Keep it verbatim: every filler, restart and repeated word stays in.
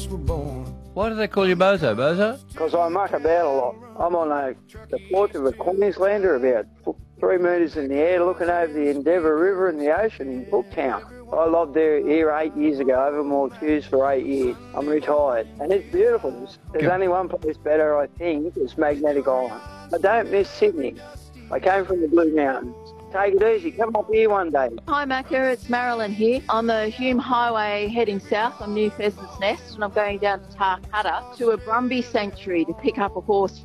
us were born. Why do they call you Bozo, Bozo? Because I muck about a lot. I'm on a, the fourth of a Queenslander, about three metres in the air, looking over the Endeavour River and the ocean in Cooktown. I lived there here eight years ago, over Maltese for eight years. I'm retired, and it's beautiful. There's, there's only one place better, I think, it's Magnetic Island. I don't miss Sydney. I came from the Blue Mountains. Take it easy. Come up here one day. Hi, Macca. It's Marilyn here. On the Hume Highway heading south, I'm near Pheasant's Nest, and I'm going down to Tarcutta to a Brumby sanctuary to pick up a horse